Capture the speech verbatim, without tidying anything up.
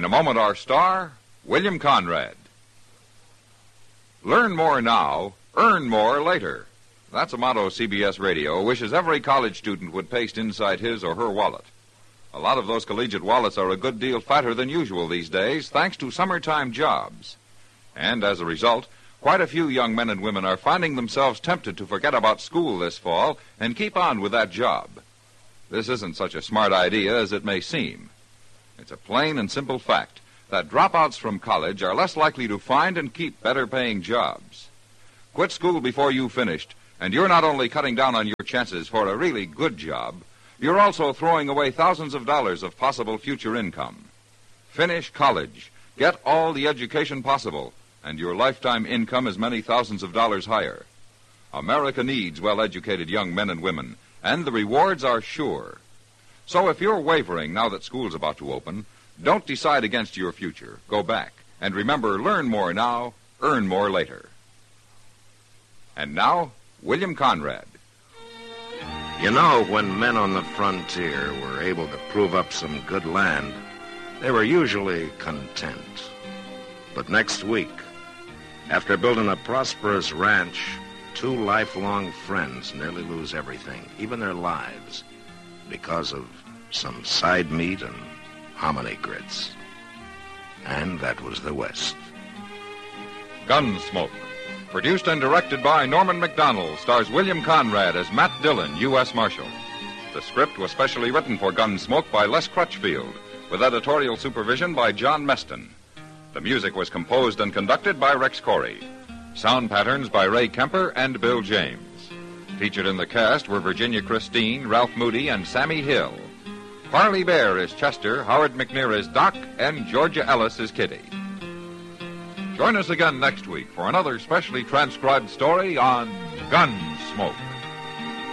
In a moment, our star, William Conrad. Learn more now, earn more later. That's a motto C B S Radio wishes every college student would paste inside his or her wallet. A lot of those collegiate wallets are a good deal fatter than usual these days, thanks to summertime jobs. And as a result, quite a few young men and women are finding themselves tempted to forget about school this fall and keep on with that job. This isn't such a smart idea as it may seem. It's a plain and simple fact that dropouts from college are less likely to find and keep better-paying jobs. Quit school before you've finished, and you're not only cutting down on your chances for a really good job, you're also throwing away thousands of dollars of possible future income. Finish college, get all the education possible, and your lifetime income is many thousands of dollars higher. America needs well-educated young men and women, and the rewards are sure. So if you're wavering now that school's about to open, don't decide against your future. Go back. And remember, learn more now, earn more later. And now, William Conrad. You know, when men on the frontier were able to prove up some good land, they were usually content. But next week, after building a prosperous ranch, two lifelong friends nearly lose everything, even their lives, because of some side meat and hominy grits. And that was the West. Gunsmoke. Produced and directed by Norman Macdonald, stars William Conrad as Matt Dillon, U S Marshal. The script was specially written for Gunsmoke by Les Crutchfield, with editorial supervision by John Meston. The music was composed and conducted by Rex Corey. Sound patterns by Ray Kemper and Bill James. Featured in the cast were Virginia Christine, Ralph Moody, and Sammy Hill. Parley Bear is Chester, Howard McNear is Doc, and Georgia Ellis is Kitty. Join us again next week for another specially transcribed story on Gunsmoke.